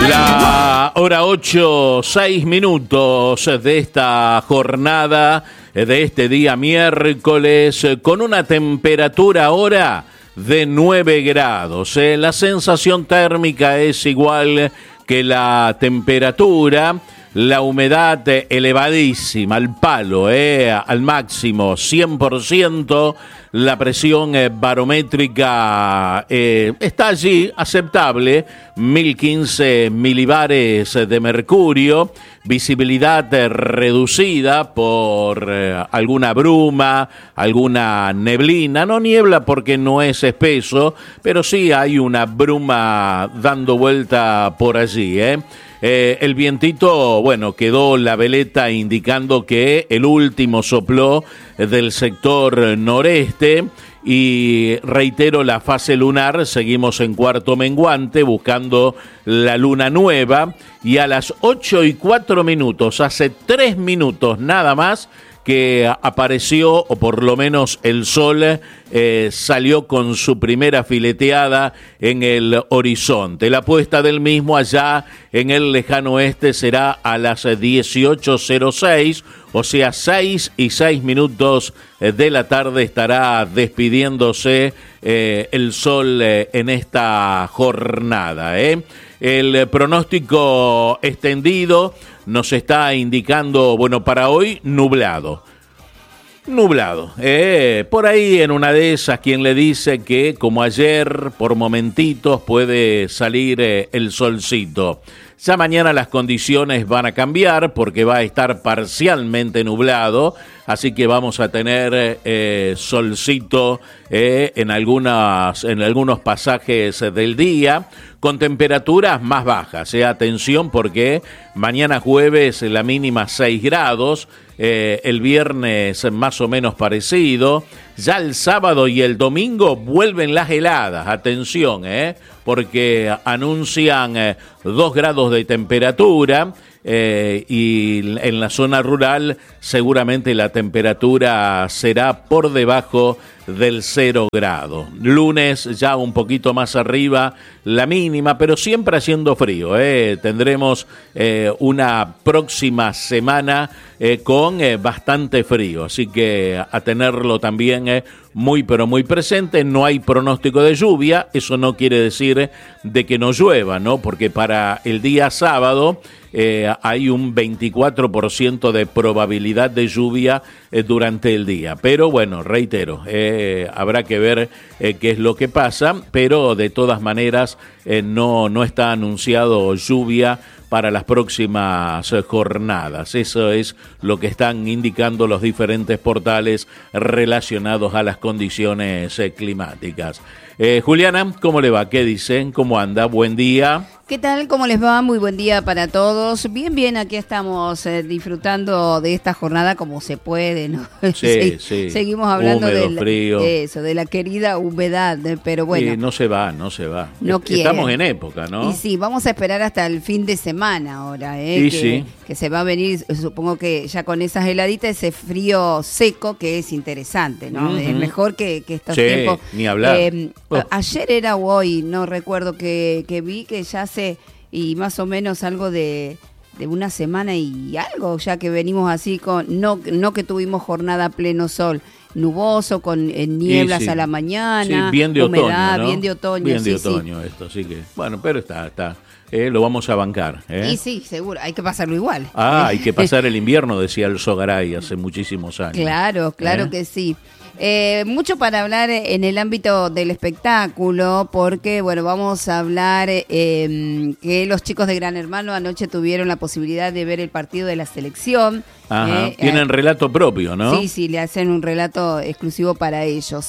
La hora 8, 6 minutos de esta jornada, de este día miércoles, con una temperatura ahora de 9 grados. La sensación térmica es igual que la temperatura, la humedad elevadísima, al palo, al máximo, 100%. La presión barométrica está allí, aceptable, 1015 milibares de mercurio, visibilidad reducida por alguna bruma, alguna neblina, no niebla porque no es espeso, pero sí hay una bruma dando vuelta por allí, el vientito, bueno, quedó la veleta indicando que el último sopló del sector noreste y reitero la fase lunar, seguimos en cuarto menguante buscando la luna nueva y a las 8:04, hace 3 minutos nada más que apareció, o por lo menos el sol salió con su primera fileteada en el horizonte. La puesta del mismo allá en el lejano oeste será a las 18:06, o sea, 6:06 de la tarde estará despidiéndose el sol en esta jornada. El pronóstico extendido nos está indicando, bueno, para hoy nublado. Por ahí en una de esas, quien le dice que como ayer, por momentitos puede salir el solcito. Ya mañana las condiciones van a cambiar porque va a estar parcialmente nublado, así que vamos a tener solcito en algunos pasajes del día, con temperaturas más bajas. Atención porque mañana jueves la mínima 6 grados, el viernes más o menos parecido, ya el sábado y el domingo vuelven las heladas, atención, porque anuncian 2 grados de temperatura, y en la zona rural seguramente la temperatura será por debajo del 0 grado. Lunes ya un poquito más arriba la mínima, pero siempre haciendo frío. Tendremos una próxima semana con bastante frío, así que a tenerlo también muy pero muy presente. No hay pronóstico de lluvia, eso no quiere decir de que no llueva, ¿no? Porque para el día sábado hay un 24% de probabilidad de lluvia durante el día. Pero bueno, reitero, habrá que ver qué es lo que pasa, pero de todas maneras no está anunciado lluvia para las próximas jornadas. Eso es lo que están indicando los diferentes portales relacionados a las condiciones climáticas. Juliana, ¿cómo le va? ¿Qué dicen? ¿Cómo anda? Buen día. ¿Qué tal? ¿Cómo les va? Muy buen día para todos. Bien, aquí estamos disfrutando de esta jornada como se puede, ¿no? Sí. Seguimos hablando frío. De la querida humedad, pero bueno. Sí, no se va. No quiere. Estamos en época, ¿no? Y sí, vamos a esperar hasta el fin de semana ahora, que se va a venir, supongo que ya con esas heladitas, ese frío seco que es interesante, ¿no? Uh-huh. Es mejor que estos tiempos. Ni hablar. Ayer era o hoy, no recuerdo, que vi que ya y más o menos algo de una semana y algo, ya que venimos así con, no que tuvimos jornada a pleno sol, nuboso, con nieblas a la mañana, bien de humedad, otoño, ¿no? bien de otoño. Bien de otoño esto, así que, bueno, pero está. Lo vamos a bancar. Y sí, seguro, hay que pasarlo igual. Hay que pasar el invierno, decía el Sogaray hace muchísimos años. Claro que sí. Mucho para hablar en el ámbito del espectáculo, porque bueno, vamos a hablar que los chicos de Gran Hermano anoche tuvieron la posibilidad de ver el partido de la selección. Ajá. Tienen relato propio, ¿no? Sí, le hacen un relato exclusivo para ellos.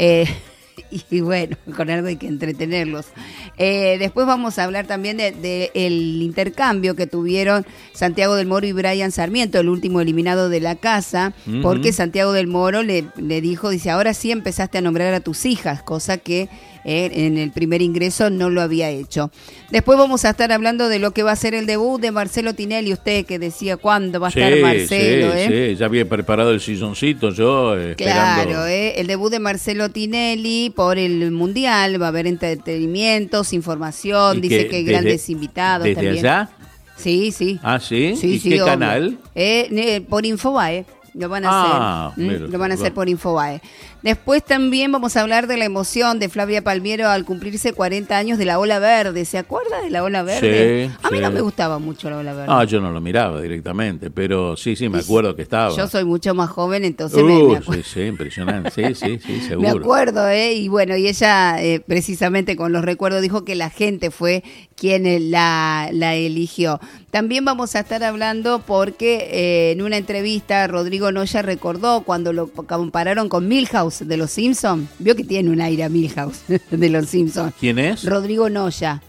Y bueno, con algo hay que entretenerlos. Después vamos a hablar también de el intercambio que tuvieron Santiago del Moro y Brian Sarmiento, el último eliminado de la casa, porque Santiago del Moro le dijo, dice, ahora sí empezaste a nombrar a tus hijas, cosa que en el primer ingreso no lo había hecho. Después vamos a estar hablando de lo que va a ser el debut de Marcelo Tinelli, usted que decía cuándo va a estar Marcelo. Sí, ya había preparado el silloncito yo esperando. Claro, el debut de Marcelo Tinelli por el Mundial, va a haber entretenimientos, información, dice que grandes invitados ¿desde también. allá? Sí, sí. ¿Ah, sí? Sí, ¿Y sí, qué obvio. canal? Por Infobae. Lo van a hacer. Lo van a hacer por Infobae. Después también vamos a hablar de la emoción de Flavia Palmiero al cumplirse 40 años de la Ola Verde. ¿Se acuerda de la Ola Verde? Sí, a mí sí. no me gustaba mucho la Ola Verde. Ah, yo no lo miraba directamente, pero sí, me acuerdo que estaba. Yo soy mucho más joven, entonces me acuerdo. Sí, impresionante. Sí, seguro. Me acuerdo, y bueno, y ella precisamente con los recuerdos dijo que la gente fue quien la eligió. También vamos a estar hablando porque en una entrevista Rodrigo Noya recordó cuando lo compararon con Milhouse de los Simpsons. Vio que tiene un aire a Milhouse de los Simpsons. ¿Quién es? Rodrigo Noya.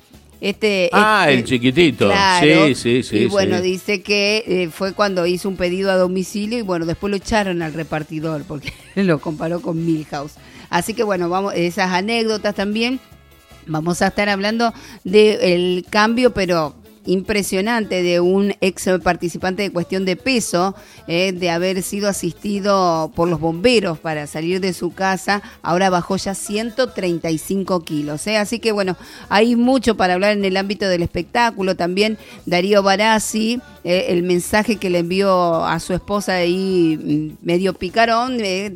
El chiquitito. Claro, Sí. Y bueno, sí. dice que fue cuando hizo un pedido a domicilio y bueno, después lo echaron al repartidor porque lo comparó con Milhouse. Así que bueno, vamos, esas anécdotas también. Vamos a estar hablando del cambio, pero impresionante, de un ex participante de Cuestión de Peso, de haber sido asistido por los bomberos para salir de su casa. Ahora bajó ya 135 kilos. Así que bueno, hay mucho para hablar en el ámbito del espectáculo. También Darío Barassi, el mensaje que le envió a su esposa ahí medio picarón,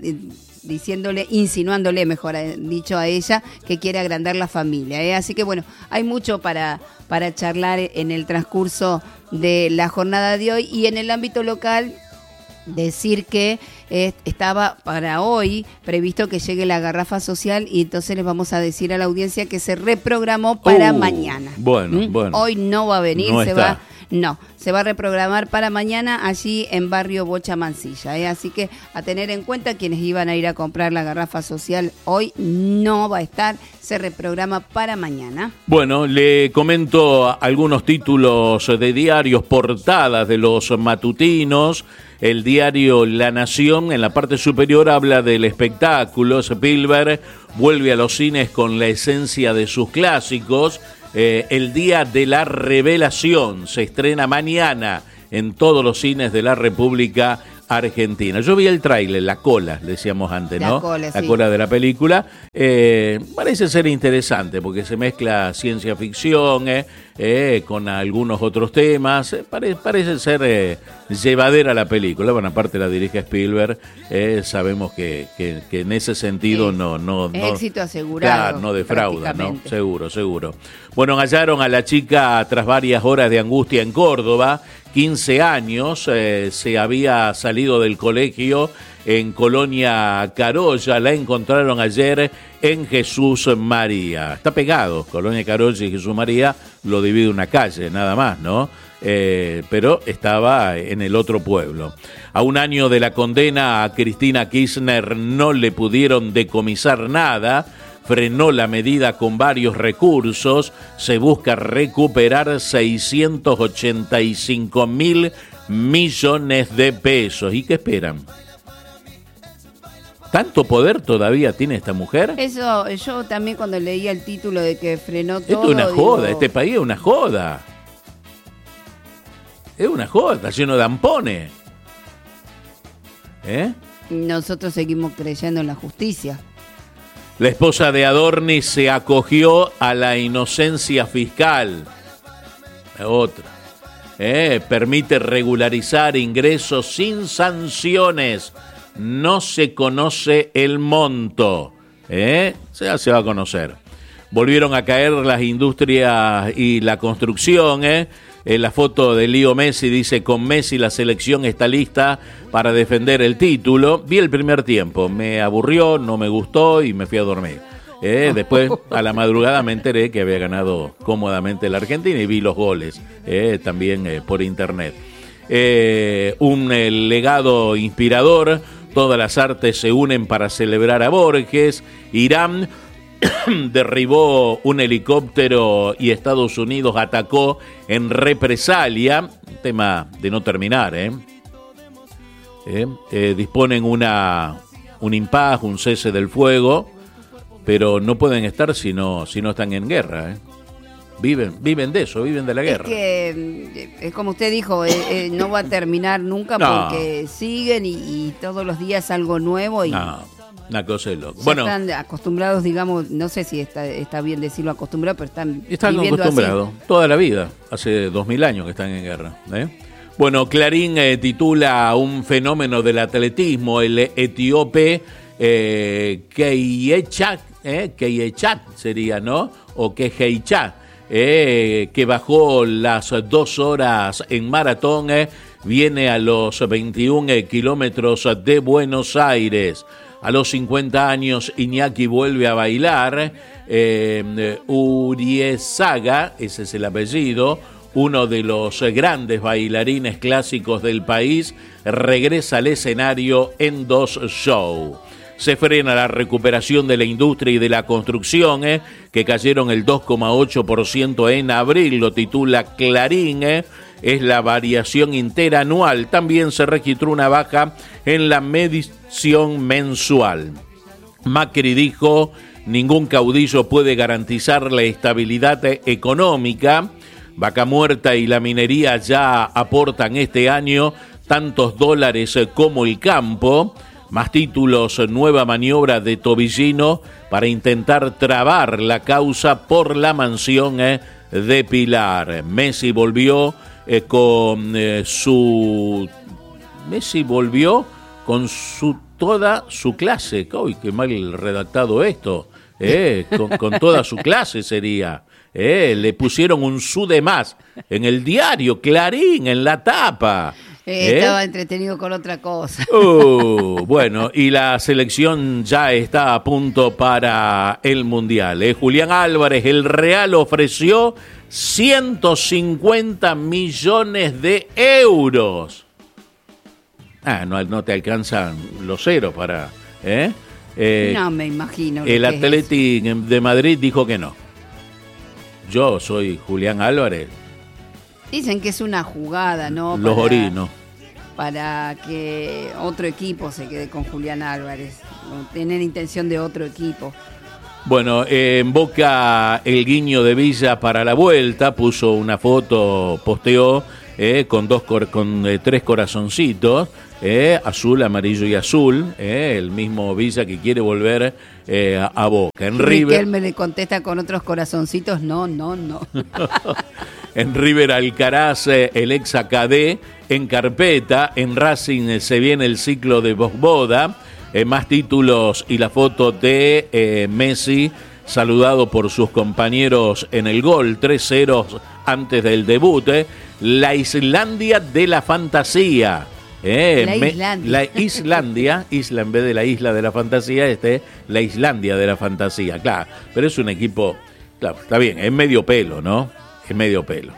insinuándole, mejor dicho, a ella que quiere agrandar la familia. Así que bueno, hay mucho para charlar en el transcurso de la jornada de hoy. Y en el ámbito local, decir que estaba para hoy previsto que llegue la garrafa social y entonces les vamos a decir a la audiencia que se reprogramó para mañana. Bueno. Hoy no va a venir, No se va a reprogramar para mañana allí en Barrio Bocha Mansilla. Así que a tener en cuenta, quienes iban a ir a comprar la garrafa social hoy no va a estar, se reprograma para mañana. Bueno, le comento algunos títulos de diarios, portadas de los matutinos. El diario La Nación, en la parte superior, habla del espectáculo. Spielberg vuelve a los cines con la esencia de sus clásicos. El Día de la Revelación se estrena mañana en todos los cines de la República Argentina. Yo vi el tráiler, la cola, decíamos antes, ¿no? La cola de la película. Parece ser interesante porque se mezcla ciencia ficción con algunos otros temas. Parece ser llevadera la película. Bueno, aparte la dirige Spielberg. Sabemos que en ese sentido no éxito asegurado. Claro, no defrauda, ¿no? Seguro. Bueno, hallaron a la chica tras varias horas de angustia en Córdoba. 15 años, se había salido del colegio en Colonia Carolla, la encontraron ayer en Jesús María. Está pegado, Colonia Carolla y Jesús María, lo divide una calle, nada más, ¿no? Pero estaba en el otro pueblo. A un año de la condena a Cristina Kirchner no le pudieron decomisar nada. Frenó la medida con varios recursos. Se busca recuperar 685.000 millones de pesos. ¿Y qué esperan? ¿Tanto poder todavía tiene esta mujer? Eso, yo también cuando leía el título de que frenó todo... Esto es una joda, este país es una joda. Es una joda, está lleno de ampones. Nosotros seguimos creyendo en la justicia. La esposa de Adorni se acogió a la inocencia fiscal. Otra. Permite regularizar ingresos sin sanciones. No se conoce el monto. Ya se va a conocer. Volvieron a caer las industrias y la construcción. La foto de Leo Messi dice: con Messi la selección está lista para defender el título. Vi el primer tiempo, me aburrió, no me gustó y me fui a dormir. Después a la madrugada me enteré que había ganado cómodamente la Argentina y vi los goles también por internet. Un legado inspirador. Todas las artes se unen para celebrar a Borges. Irán derribó un helicóptero y Estados Unidos atacó en represalia. Un tema de no terminar, disponen un impas, un cese del fuego. pero no pueden estar si no están en guerra, ¿eh? Viven de eso, viven de la guerra. Es que, es como usted dijo, no va a terminar nunca porque siguen y todos los días algo nuevo y... No, una cosa es loco. Bueno, están acostumbrados, digamos, no sé si está bien decirlo acostumbrados, pero están viviendo acostumbrados así. Toda la vida, hace 2000 años que están en guerra, ¿eh? Bueno, Clarín titula un fenómeno del atletismo, el etíope Keiyechat sería, ¿no? O Keiyechat, que bajó las 2 horas en maratón, viene a los 21 kilómetros de Buenos Aires. A los 50 años, Iñaki vuelve a bailar. Uriezaga, ese es el apellido, uno de los grandes bailarines clásicos del país, regresa al escenario en 2 shows. Se frena la recuperación de la industria y de la construcción, que cayeron el 2,8% en abril, lo titula Clarín, es la variación interanual. También se registró una baja en la medición mensual. Macri dijo, ningún caudillo puede garantizar la estabilidad económica. Vaca Muerta y la minería ya aportan este año tantos dólares como el campo. Más títulos, nueva maniobra de Tobillino para intentar trabar la causa por la mansión de Pilar. Messi volvió con toda su clase. ¡Uy, qué mal redactado esto! Con toda su clase sería. Le pusieron un su de más en el diario Clarín, en la tapa. Estaba entretenido con otra cosa. Bueno, y la selección ya está a punto para el Mundial. Julián Álvarez, el Real ofreció 150 millones de euros. No te alcanzan los ceros para... no me imagino. El Atlético de Madrid dijo que no. Yo soy Julián Álvarez. Dicen que es una jugada, ¿no? Los orinos. Para que otro equipo se quede con Julián Álvarez. No tener intención de otro equipo. Bueno, en Boca el guiño de Villa para la vuelta. Puso una foto, posteó con 3 corazoncitos. Azul, amarillo y azul. El mismo Villa que quiere volver a Boca. En River. Él me le contesta con otros corazoncitos. No. En River Alcaraz, el ex ACD en carpeta. En Racing se viene el ciclo de Bosboda. Más títulos y la foto de Messi saludado por sus compañeros en el gol. 3-0 antes del debut. La Islandia de la fantasía. La Islandia, isla en vez de la isla de la fantasía, la Islandia de la fantasía, claro. Pero es un equipo, claro, está bien, es medio pelo, ¿no? Es medio pelo.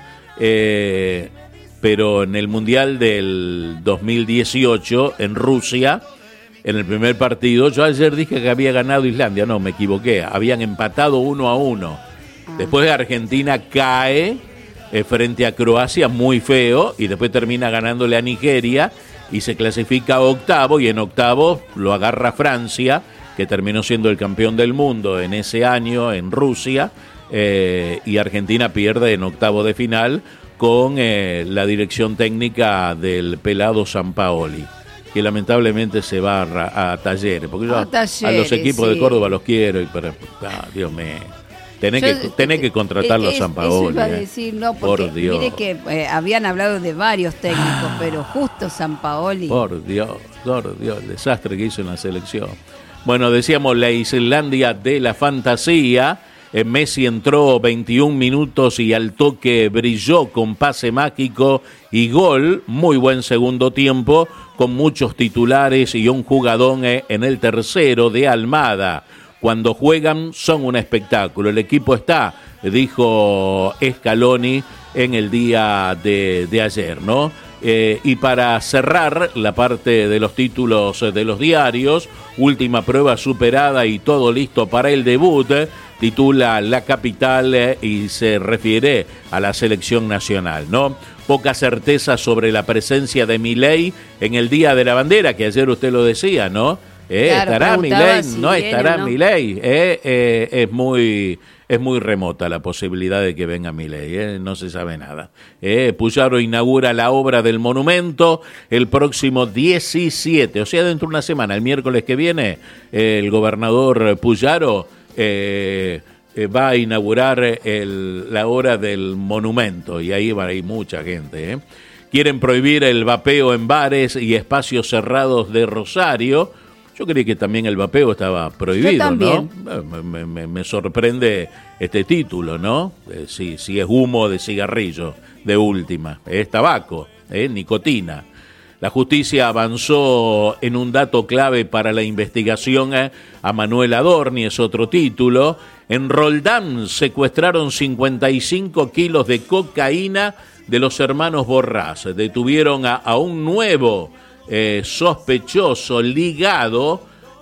Pero en el Mundial del 2018, en Rusia, en el primer partido, yo ayer dije que había ganado Islandia, no, me equivoqué, habían empatado 1-1. Después Argentina cae frente a Croacia muy feo y después termina ganándole a Nigeria y se clasifica a octavo, y en octavo lo agarra Francia, que terminó siendo el campeón del mundo en ese año en Rusia, y Argentina pierde en octavo de final con la dirección técnica del pelado Sampaoli, que lamentablemente se va a Talleres, porque yo a los equipos de Córdoba los quiero, Dios mío. Tenés que contratarlo a Sampaoli. Eso iba a decir, no, porque por Dios. Mire que habían hablado de varios técnicos, pero justo Sampaoli. Por Dios, el desastre que hizo en la selección. Bueno, decíamos la Islandia de la fantasía. Messi entró 21 minutos y al toque brilló con pase mágico y gol. Muy buen segundo tiempo, con muchos titulares y un jugadón en el tercero de Almada. Cuando juegan son un espectáculo. El equipo está, dijo Scaloni en el día de ayer, ¿no? Y para cerrar la parte de los títulos de los diarios, última prueba superada y todo listo para el debut, titula La Capital y se refiere a la selección nacional, ¿no? Poca certeza sobre la presencia de Milei en el Día de la Bandera, que ayer usted lo decía, ¿no? Claro, ¿Estará preguntaba Milei? si No viene estará o no. Milei. Es muy remota la posibilidad de que venga Milei, no se sabe nada. Puyaro inaugura la obra del monumento el próximo 17, o sea, dentro de una semana, el miércoles que viene, el gobernador Puyaro va a inaugurar la obra del monumento y ahí va a ir mucha gente. Quieren prohibir el vapeo en bares y espacios cerrados de Rosario. Yo creí que también el vapeo estaba prohibido, Yo también. ¿no? Me sorprende este título, ¿no? Si es humo de cigarrillo, de última. Es tabaco, nicotina. La justicia avanzó en un dato clave para la investigación a Manuel Adorni, es otro título. En Roldán secuestraron 55 kilos de cocaína de los hermanos Borrás. Detuvieron a un nuevo sospechoso ligado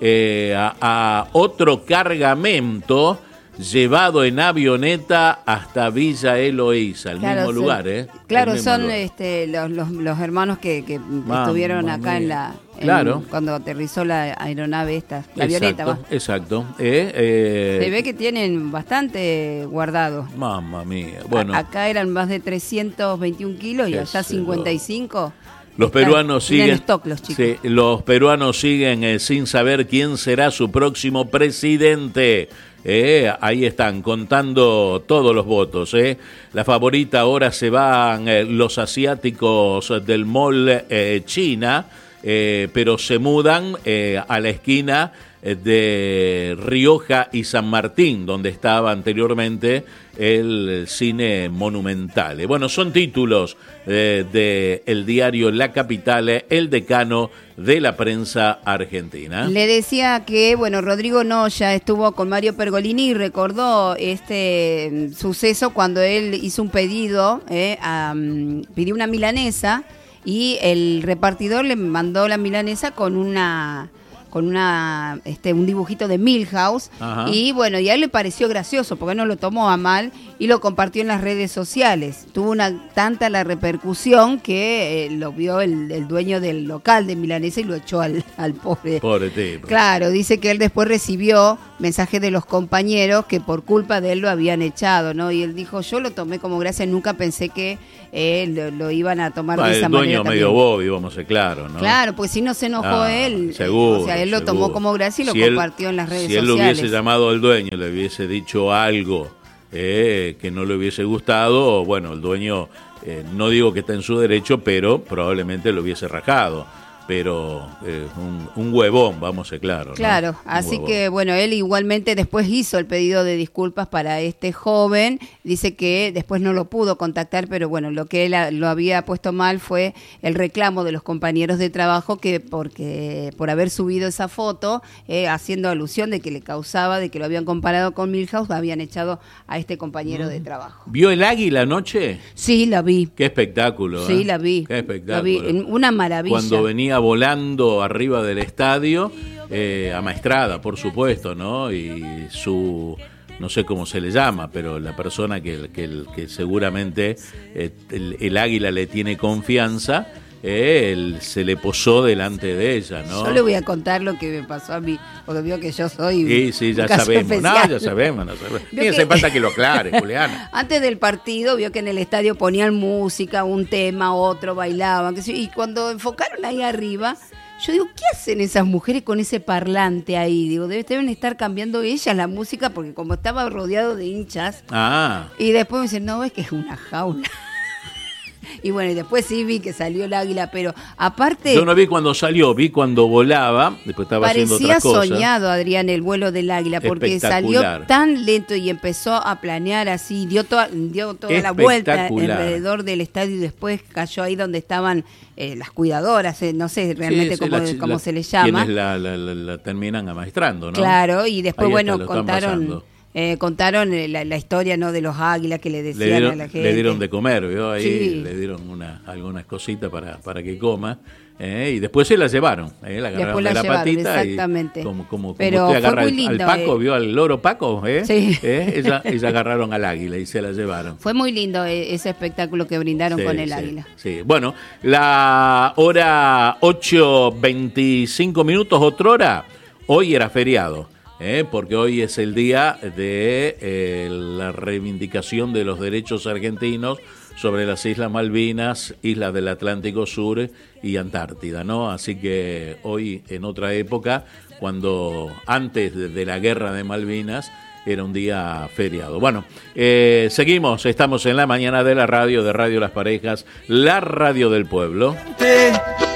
a otro cargamento llevado en avioneta hasta Villa Eloísa, el mismo lugar, Claro, el mismo son lugar. los hermanos que estuvieron acá mía. en Claro. cuando aterrizó la aeronave esta, la avioneta. Va. Exacto. Se ve que tienen bastante guardado. Mamma mía. Bueno, Acá eran más de 321 kilos y Qué allá sé 55. los peruanos Tienen siguen, stock los chicos. sí, los peruanos siguen sin saber quién será su próximo presidente. Ahí están contando todos los votos. La favorita ahora se van los asiáticos del mall China, pero se mudan a la esquina de Rioja y San Martín, donde estaba anteriormente el cine Monumental. Bueno, son títulos del diario La Capital, el decano de la prensa argentina. Le decía que, bueno, Rodrigo Noya estuvo con Mario Pergolini y recordó este suceso cuando él hizo un pedido, pidió una milanesa y el repartidor le mandó la milanesa con un dibujito de Milhouse. Ajá. Y bueno, y a él le pareció gracioso porque no lo tomó a mal y lo compartió en las redes sociales. Tuvo tanta la repercusión que lo vio el dueño del local de milanesa y lo echó al pobre. Pobre tipo. Claro, dice que él después recibió mensajes de los compañeros que por culpa de él lo habían echado, ¿no? Y él dijo, yo lo tomé como gracia, nunca pensé que lo iban a tomar de esa El manera. dueño medio Bobby, vamos a ser claros, ¿no? Claro, pues si no se enojó él, seguro, o sea, él lo seguro. tomó como gracia y lo compartió en las redes Si él sociales. lo hubiese llamado al dueño, le hubiese dicho algo que no le hubiese gustado, bueno, el dueño, no digo que está en su derecho, pero probablemente lo hubiese rajado. Pero un huevón, vamos a ser claros, ¿no? Claro, Un así huevón. que bueno, él igualmente después hizo el pedido de disculpas para este joven, dice que después no lo pudo contactar, pero bueno, lo que él lo había puesto mal fue el reclamo de los compañeros de trabajo que por haber subido esa foto, haciendo alusión de que le causaba, de que lo habían comparado con Milhouse, habían echado a este compañero de trabajo. ¿Vio el águila anoche? Sí, la vi. Qué espectáculo. Sí, la vi. Qué espectáculo. La vi. Una maravilla. Cuando venía volando arriba del estadio, amaestrada, por supuesto, ¿no? Y no sé cómo se le llama, pero la persona que seguramente el águila le tiene confianza, él se le posó delante de ella, ¿no? Yo le voy a contar lo que me pasó a mí, porque vio que yo soy Sí, ya un caso sabemos. especial. No, ya sabemos. Vio Ni que- hace falta que lo aclare, Juliana. Antes del partido vio que en el estadio ponían música, un tema, otro, bailaban, qué sé yo, y cuando enfocaron ahí arriba, yo digo, ¿qué hacen esas mujeres con ese parlante ahí? Digo, deben estar cambiando ellas la música, porque como estaba rodeado de hinchas, Ah, y después me dicen, no, es que es una jaula. Y bueno, y después sí vi que salió el águila, pero aparte... yo no vi cuando salió, vi cuando volaba, después estaba haciendo Parecía otras cosas. soñado, Adrián, el vuelo del águila, porque salió Espectacular. tan lento y empezó a planear así, dio toda la vuelta Espectacular. alrededor del estadio y después cayó ahí donde estaban las cuidadoras, no sé realmente Sí, cómo se les llama. Quienes la terminan amaestrando, ¿no? Claro, y después, Ahí bueno, está, lo están pasando. contaron la historia, ¿no?, de los águilas que le decían a la gente. Le dieron de comer, ¿vio? Ahí Sí. le dieron algunas cositas para que coma. Y después se la llevaron. La agarraron Después de la la llevaron, patita. exactamente. Y como Pero usted fue agarra muy al lindo, Paco, ¿vio al loro Paco? Sí. Ella agarraron al águila y se la llevaron. Fue muy lindo ese espectáculo que brindaron con el águila. Sí. Bueno, la hora 8:25 minutos, otra hora. hoy era feriado. Porque hoy es el día de la reivindicación de los derechos argentinos sobre las Islas Malvinas, Islas del Atlántico Sur y Antártida, ¿no? Así que hoy, en otra época, cuando antes de la guerra de Malvinas, era un día feriado. Bueno, seguimos, estamos en la mañana de la radio, de Radio Las Parejas, la radio del pueblo.